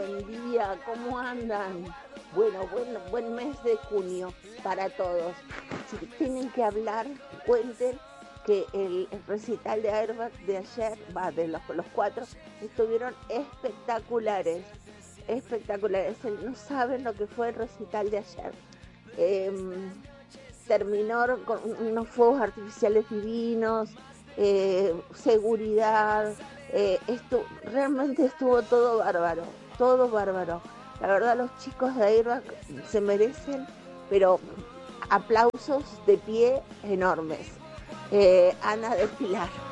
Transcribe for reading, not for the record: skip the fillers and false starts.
Buen día, ¿cómo andan? Bueno, buen mes de junio para todos. Si tienen que hablar, cuenten que el recital de Airbag de ayer, de los cuatro, estuvieron espectaculares, espectaculares. No saben lo que fue el recital de ayer. Em, Terminó con unos fuegos artificiales divinos, seguridad, realmente estuvo todo bárbaro, todo bárbaro. La verdad los chicos de Airbag se merecen, pero aplausos de pie enormes. Ana del Pilar.